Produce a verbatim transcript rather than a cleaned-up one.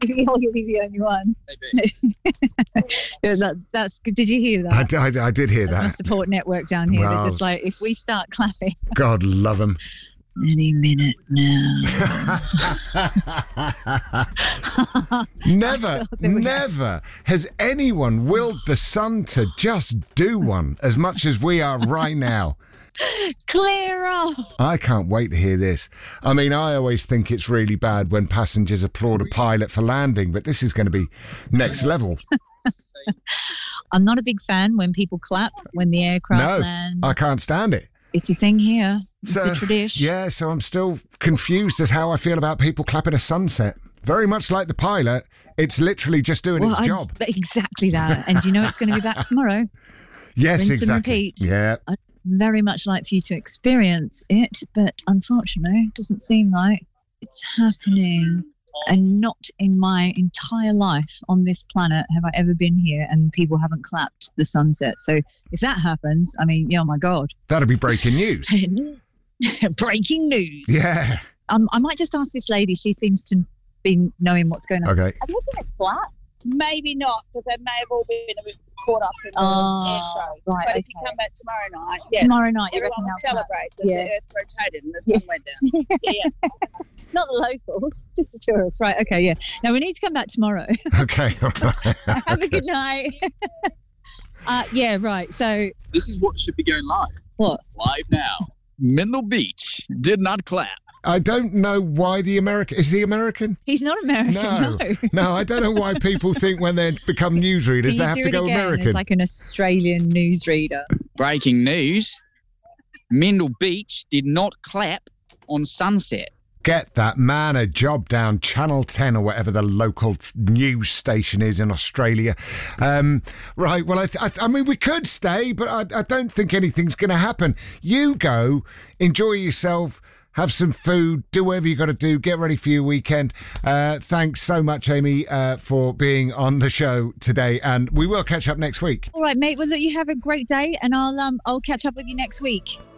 Maybe you'll be the only one. Maybe. Yeah, that, that's good. Did you hear that? I, d- I, d- I did hear That's that. my support network down here. Well, They're just like, if we start clapping. God love them. Any minute now. Never, never has anyone willed the sun to just do one as much as we are right now. Clear off. I can't wait to hear this. I mean, I always think it's really bad when passengers applaud a pilot for landing, but this is going to be next level. I'm not a big fan when people clap when the aircraft No, lands. I can't stand it. It's a thing here. It's So, a tradition. Yeah, so I'm still confused as how I feel about people clapping a sunset. Very much like the pilot, it's literally just doing Well, its I'd- job. Exactly that. And you know it's going to be back tomorrow. Yes, rinse and exactly. repeat. Yeah. I'd very much like for you to experience it, but unfortunately, it doesn't seem like it's happening. And not in my entire life on this planet have I ever been here and people haven't clapped the sunset. So if that happens, I mean, yeah, oh my God. That'll be breaking news. Breaking news. Yeah. Um, I might just ask this lady. She seems to be knowing what's going on. Okay. Have you been a clap? Maybe not, because they may have all been a bit caught up in the Oh, air show. right, but if you okay. come back tomorrow night, yes, Tomorrow night, you everyone reckon will they'll clap? celebrate that Yeah. the earth rotated and the Yeah. sun went down. yeah, yeah. Not the locals, just the tourists. Right, okay, yeah. Now, we need to come back tomorrow. Okay. All right. Have a good night. uh, yeah, right. So, This is what should be going live. what? Live now. Mendel Beach did not clap. I don't know why the American... Is he American? He's not American, No. no. No, I don't know why people think when they become newsreaders Can they you have do to it go again American. as like an Australian newsreader? Breaking news. Mendel Beach did not clap on sunset. Get that man a job down Channel ten or whatever the local news station is in Australia. Um, right, well, I, th- I, th- I mean, we could stay, but I, I don't think anything's going to happen. You go, enjoy yourself, have some food, do whatever you got to do, get ready for your weekend. Uh, thanks so much, Amy, uh, for being on the show today, and we will catch up next week. All right, mate. Well, look, you have a great day, and I'll um I'll catch up with you next week.